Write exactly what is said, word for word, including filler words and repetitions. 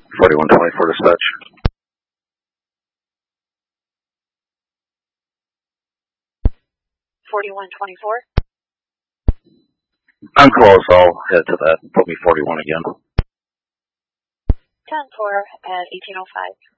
forty-one twenty-four dispatch. forty-one twenty-four. I'm close. I'll head to that. Put me forty-one again. ten four at eighteen oh five.